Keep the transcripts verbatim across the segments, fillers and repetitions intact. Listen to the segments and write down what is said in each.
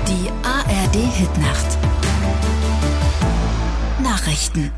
Die A R D-Hitnacht. Nachrichten.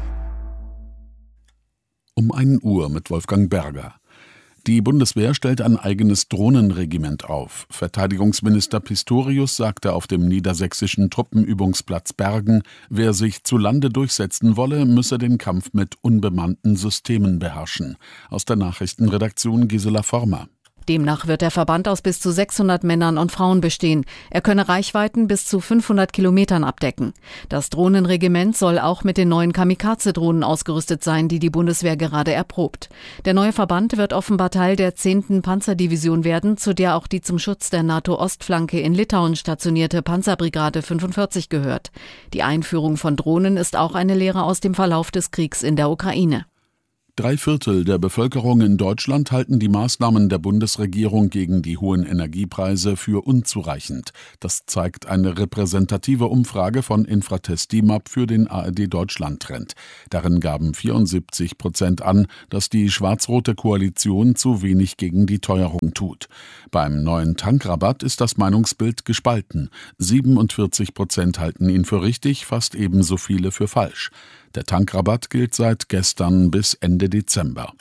Um ein Uhr mit Wolfgang Berger. Die Bundeswehr stellt ein eigenes Drohnenregiment auf. Verteidigungsminister Pistorius sagte auf dem niedersächsischen Truppenübungsplatz Bergen, wer sich zu Lande durchsetzen wolle, müsse den Kampf mit unbemannten Systemen beherrschen. Aus der Nachrichtenredaktion Gisela Former. Demnach wird der Verband aus bis zu sechshundert Männern und Frauen bestehen. Er könne Reichweiten bis zu fünfhundert Kilometern abdecken. Das Drohnenregiment soll auch mit den neuen Kamikaze-Drohnen ausgerüstet sein, die die Bundeswehr gerade erprobt. Der neue Verband wird offenbar Teil der zehnten Panzerdivision werden, zu der auch die zum Schutz der NATO-Ostflanke in Litauen stationierte Panzerbrigade fünfundvierzig gehört. Die Einführung von Drohnen ist auch eine Lehre aus dem Verlauf des Kriegs in der Ukraine. Drei Viertel der Bevölkerung in Deutschland halten die Maßnahmen der Bundesregierung gegen die hohen Energiepreise für unzureichend. Das zeigt eine repräsentative Umfrage von Infratest D I M A P für den A R D-Deutschland-Trend. Darin gaben vierundsiebzig Prozent an, dass die schwarz-rote Koalition zu wenig gegen die Teuerung tut. Beim neuen Tankrabatt ist das Meinungsbild gespalten. siebenundvierzig Prozent halten ihn für richtig, fast ebenso viele für falsch. Der Tankrabatt gilt seit gestern bis Ende Dezember.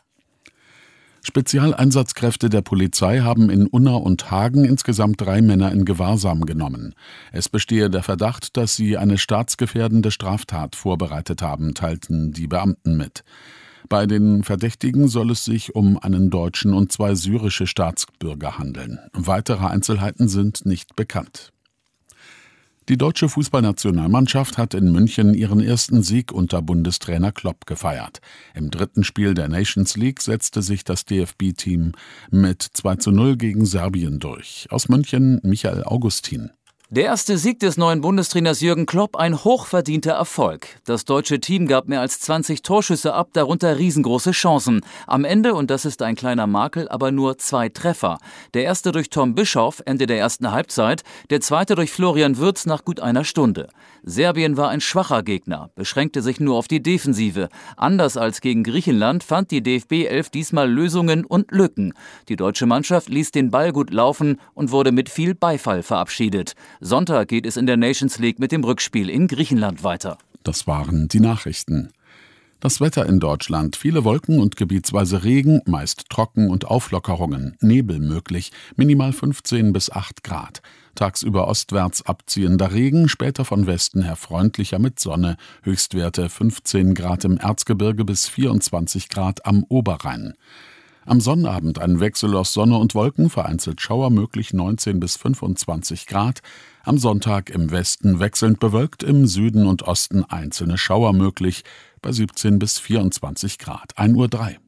Spezialeinsatzkräfte der Polizei haben in Unna und Hagen insgesamt drei Männer in Gewahrsam genommen. Es bestehe der Verdacht, dass sie eine staatsgefährdende Straftat vorbereitet haben, teilten die Beamten mit. Bei den Verdächtigen soll es sich um einen deutschen und zwei syrische Staatsbürger handeln. Weitere Einzelheiten sind nicht bekannt. Die deutsche Fußballnationalmannschaft hat in München ihren ersten Sieg unter Bundestrainer Klopp gefeiert. Im dritten Spiel der Nations League setzte sich das D F B-Team mit zwei zu null gegen Serbien durch. Aus München Michael Augustin. Der erste Sieg des neuen Bundestrainers Jürgen Klopp, ein hochverdienter Erfolg. Das deutsche Team gab mehr als zwanzig Torschüsse ab, darunter riesengroße Chancen. Am Ende, und das ist ein kleiner Makel, aber nur zwei Treffer. Der erste durch Tom Bischoff, Ende der ersten Halbzeit, der zweite durch Florian Wirtz nach gut einer Stunde. Serbien war ein schwacher Gegner, beschränkte sich nur auf die Defensive. Anders als gegen Griechenland fand die D F B elf diesmal Lösungen und Lücken. Die deutsche Mannschaft ließ den Ball gut laufen und wurde mit viel Beifall verabschiedet. Sonntag geht es in der Nations League mit dem Rückspiel in Griechenland weiter. Das waren die Nachrichten. Das Wetter in Deutschland: viele Wolken und gebietsweise Regen, meist trocken und Auflockerungen, Nebel möglich, minimal fünfzehn bis acht Grad. Tagsüber ostwärts abziehender Regen, später von Westen her freundlicher mit Sonne, Höchstwerte fünfzehn Grad im Erzgebirge bis vierundzwanzig Grad am Oberrhein. Am Sonnabend ein Wechsel aus Sonne und Wolken, vereinzelt Schauer möglich, neunzehn bis fünfundzwanzig Grad. Am Sonntag im Westen wechselnd bewölkt, im Süden und Osten einzelne Schauer möglich, bei siebzehn bis vierundzwanzig Grad. ein Uhr drei.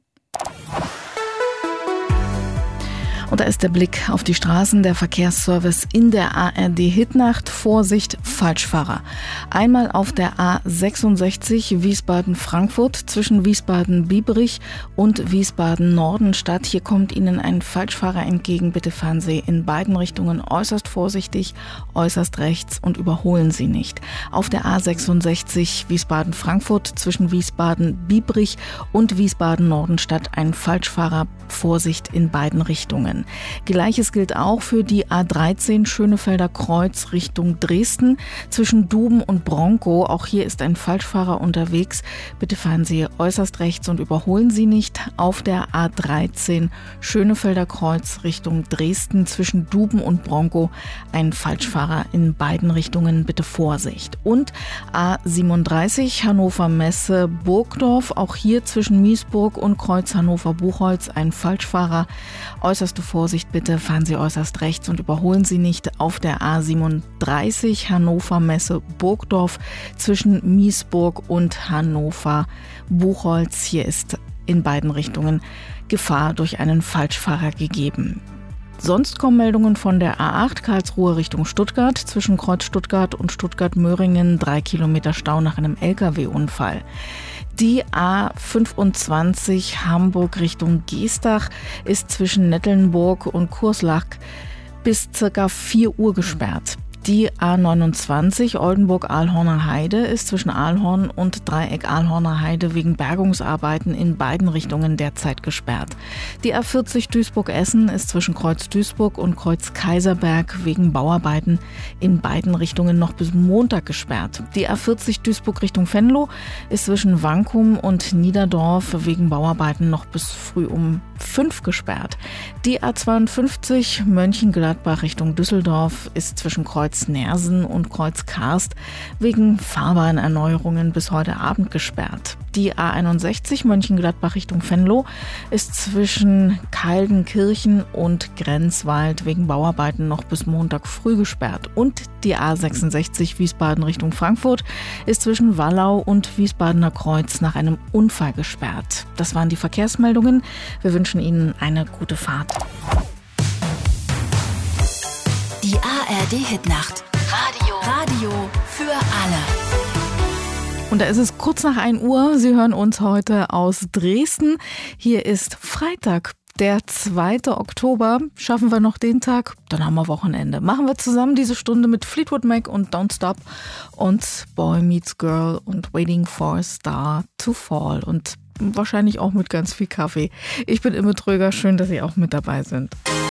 Und da ist der Blick auf die Straßen, der Verkehrsservice in der A R D-Hitnacht. Vorsicht, Falschfahrer. Einmal auf der A sechsundsechzig Wiesbaden-Frankfurt zwischen Wiesbaden-Biebrich und Wiesbaden-Nordenstadt. Hier kommt Ihnen ein Falschfahrer entgegen. Bitte fahren Sie in beiden Richtungen äußerst vorsichtig, äußerst rechts und überholen Sie nicht. Auf der A sechsundsechzig Wiesbaden-Frankfurt zwischen Wiesbaden-Biebrich und Wiesbaden-Nordenstadt ein Falschfahrer. Vorsicht in beiden Richtungen. Gleiches gilt auch für die A dreizehn Schönefelder Kreuz Richtung Dresden zwischen Duben und Bronkow. Auch hier ist ein Falschfahrer unterwegs. Bitte fahren Sie äußerst rechts und überholen Sie nicht. Auf der A dreizehn Schönefelder Kreuz Richtung Dresden zwischen Duben und Bronkow ein Falschfahrer in beiden Richtungen. Bitte Vorsicht. Und A siebenunddreißig Hannover Messe Burgdorf. Auch hier zwischen Miesburg und Kreuz Hannover-Buchholz ein Falschfahrer. Äußerste Vorsicht bitte, fahren Sie äußerst rechts und überholen Sie nicht. Auf der A siebenunddreißig Hannover Messe Burgdorf zwischen Miesburg und Hannover-Buchholz. Hier ist in beiden Richtungen Gefahr durch einen Falschfahrer gegeben. Sonst kommen Meldungen von der A acht Karlsruhe Richtung Stuttgart zwischen Kreuz Stuttgart und Stuttgart-Möhringen. Drei Kilometer Stau nach einem L K W-Unfall. Die A fünfundzwanzig Hamburg Richtung Geestach ist zwischen Nettelnburg und Kurslach bis circa vier Uhr gesperrt. Die A neunundzwanzig Oldenburg-Ahlhorner Heide ist zwischen Ahlhorn und Dreieck Ahlhorner Heide wegen Bergungsarbeiten in beiden Richtungen derzeit gesperrt. Die A vierzig Duisburg-Essen ist zwischen Kreuz Duisburg und Kreuz Kaiserberg wegen Bauarbeiten in beiden Richtungen noch bis Montag gesperrt. Die A vierzig Duisburg Richtung Venlo ist zwischen Wankum und Niederdorf wegen Bauarbeiten noch bis früh um fünf gesperrt. Die A zweiundfünfzig Mönchengladbach Richtung Düsseldorf ist zwischen Kreuz Nersen und Kreuz Karst wegen Fahrbahnerneuerungen bis heute Abend gesperrt. Die A einundsechzig Mönchengladbach Richtung Venlo ist zwischen Kaldenkirchen und Grenzwald wegen Bauarbeiten noch bis Montag früh gesperrt. Und die A sechsundsechzig Wiesbaden Richtung Frankfurt ist zwischen Wallau und Wiesbadener Kreuz nach einem Unfall gesperrt. Das waren die Verkehrsmeldungen. Wir wünschen Ihnen eine gute Fahrt. Die A R D-Hitnacht. Radio. Radio für alle. Und da ist es kurz nach ein Uhr. Sie hören uns heute aus Dresden. Hier ist Freitag, der zweite Oktober. Schaffen wir noch den Tag? Dann haben wir Wochenende. Machen wir zusammen diese Stunde mit Fleetwood Mac und Don't Stop und Boy Meets Girl und Waiting for a Star to Fall. Und wahrscheinlich auch mit ganz viel Kaffee. Ich bin Imme Tröger. Schön, dass Sie auch mit dabei sind.